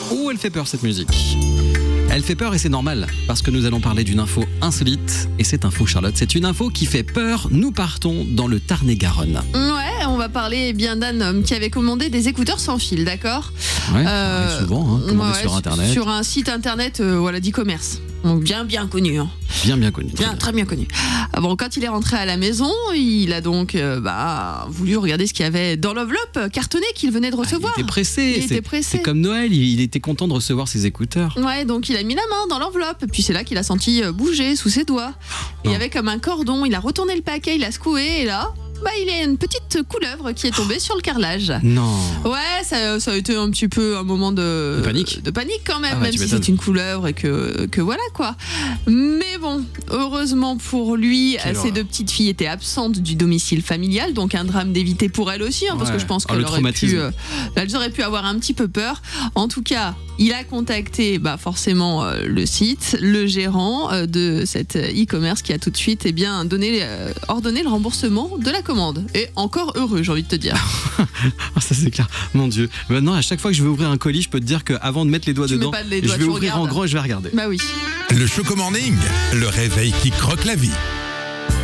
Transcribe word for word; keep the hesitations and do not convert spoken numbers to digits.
Oh, elle fait peur cette musique. Elle fait peur et c'est normal, parce que nous allons parler d'une info insolite. Et cette info, Charlotte, c'est une info qui fait peur. Nous partons dans le Tarn-et-Garonne. Ouais, on va parler bien d'un homme qui avait commandé des écouteurs sans fil, d'accord ? Ouais, euh, ça arrive souvent, hein, commander ouais, sur Internet. Sur un site Internet euh, voilà, d'e-commerce. Donc bien, bien connu. Hein. Bien, bien connu. Bien, très bien connu. Ah bon, quand il est rentré à la maison, il a donc euh, bah, voulu regarder ce qu'il y avait dans l'enveloppe cartonnée qu'il venait de recevoir. Ah, il était pressé. Il c'est, était pressé. C'est comme Noël, il, il était content de recevoir ses écouteurs. Ouais, donc il a mis la main dans l'enveloppe. Puis c'est là qu'il a senti bouger sous ses doigts. Et il y avait comme un cordon. Il a retourné le paquet, il a secoué et là... Bah, il y a une petite couleuvre qui est tombée sur le carrelage. Non. Ouais, ça, ça a été un petit peu un moment de, de panique. De panique quand même, ah ouais, même si c'est une couleuvre et que, que voilà quoi. Mais bon, heureusement pour lui, Quelle ces horreur. deux petites filles étaient absentes du domicile familial, donc un drame d'éviter pour elles aussi, hein, ouais. parce que je pense qu'elles oh, auraient pu, euh, elles auraient pu avoir un petit peu peur. En tout cas, il a contacté bah, forcément euh, le site, le gérant euh, de cet e-commerce qui a tout de suite eh bien, donné, euh, ordonné le remboursement de la commande. Et encore heureux, j'ai envie de te dire. Ça c'est clair. Mon Dieu. Maintenant, à chaque fois que je vais ouvrir un colis, je peux te dire qu'avant de mettre les doigts tu dedans, les doigts, je vais ouvrir regardes. en gros et je vais regarder. Bah oui. Le Choco Morning, le réveil qui croque la vie.